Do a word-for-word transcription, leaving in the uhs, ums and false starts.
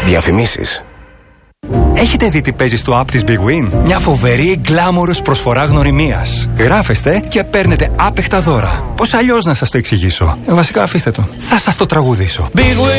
Διαφημίσεις. Έχετε δει τι παίζει στο app της Big Win? Μια φοβερή γκλάμορος προσφορά γνωριμίας. Γράφεστε και παίρνετε άπεχτα δώρα. Πώς αλλιώς να σας το εξηγήσω? Ε, βασικά αφήστε το. Θα σας το τραγουδήσω. Big Win.